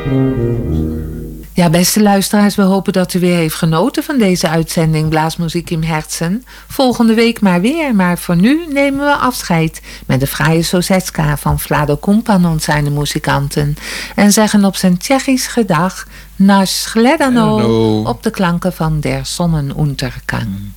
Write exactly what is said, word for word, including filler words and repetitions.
Ja, beste luisteraars, we hopen dat u weer heeft genoten van deze uitzending Blaasmuziek im Herzen. Volgende week maar weer, maar voor nu nemen we afscheid met de fraaie Sosetka van Vlado Kumpan zijn muzikanten. En zeggen op zijn Tsjechisch gedag Nash Gledano op de klanken van Der Sonnenuntergang.